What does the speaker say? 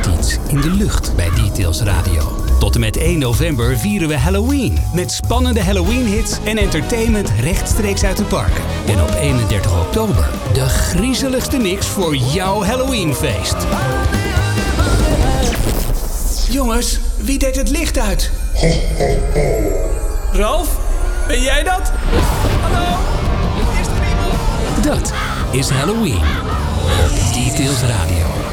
hangt iets in de lucht bij Details Radio. Tot en met 1 november vieren we Halloween. Met spannende Halloween-hits en entertainment rechtstreeks uit de parken. En op 31 oktober de griezeligste mix voor jouw Halloweenfeest. Jongens, wie deed het licht uit? Ralf, ben jij dat? Hallo? Is er iemand? Dat is Halloween. Op Details Radio.